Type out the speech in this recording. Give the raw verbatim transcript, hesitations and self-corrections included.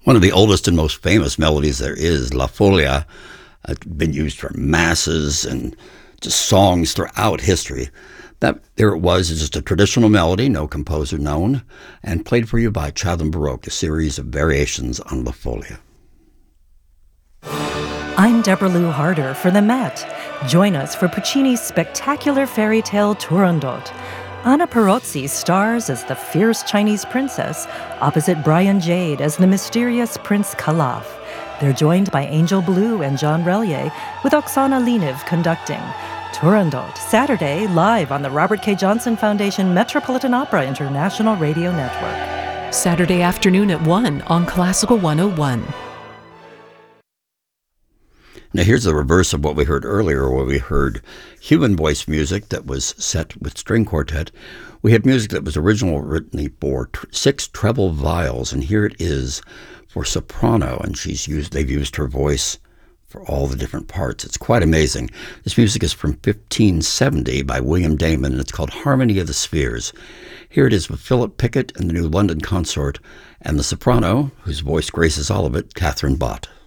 One of the oldest and most famous melodies there is, La Folia. It's been used for masses and just songs throughout history. That there it was, it's just a traditional melody, no composer known, and played for you by Chatham Baroque, a series of variations on La Folia. I'm Deborah Lou Harder for The Met. Join us for Puccini's spectacular fairy tale Turandot. Anna Perozzi stars as the fierce Chinese princess, opposite Brian Jade as the mysterious Prince Calaf. They're joined by Angel Blue and John Relier, with Oksana Leniv conducting. Turandot, Saturday, live on the Robert K. Johnson Foundation Metropolitan Opera International Radio Network. Saturday afternoon at one on Classical one oh one. Now here's the reverse of what we heard earlier, where we heard human voice music that was set with string quartet. We have music that was originally written for t- six treble viols, and here it is for soprano, and she's used they've used her voice for all the different parts. It's quite amazing. This music is from fifteen seventy by William Damon, and it's called Harmony of the Spheres. Here it is with Philip Pickett and the New London Consort, and the soprano, whose voice graces all of it, Catherine Bott.